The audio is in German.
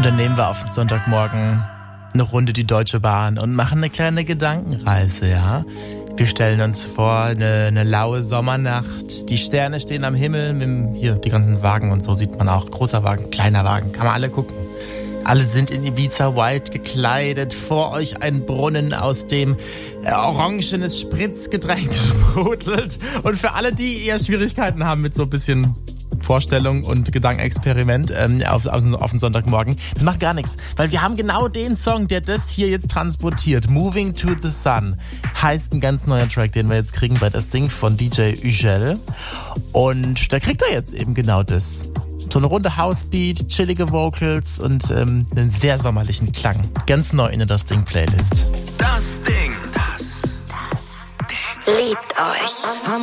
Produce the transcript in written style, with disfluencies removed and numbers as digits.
Und dann nehmen wir auf den Sonntagmorgen eine Runde die Deutsche Bahn und machen eine kleine Gedankenreise, ja. Wir stellen uns vor, eine laue Sommernacht, die Sterne stehen am Himmel, hier die ganzen Wagen und so sieht man auch, großer Wagen, kleiner Wagen, kann man alle gucken. Alle sind in Ibiza White gekleidet, vor euch ein Brunnen, aus dem orangenes Spritzgetränk sprudelt. Und für alle, die eher Schwierigkeiten haben mit so ein bisschen Vorstellung und Gedankenexperiment auf den Sonntagmorgen, das macht gar nichts, weil wir haben genau den Song, der das hier jetzt transportiert. Moving to the Sun heißt ein ganz neuer Track, den wir jetzt kriegen bei das Ding von DJ Ugel. Und da kriegt er jetzt eben genau das. So eine runde Housebeat, chillige Vocals und einen sehr sommerlichen Klang. Ganz neu in der Das Ding Playlist. Das Ding. Das Ding. Liebt euch.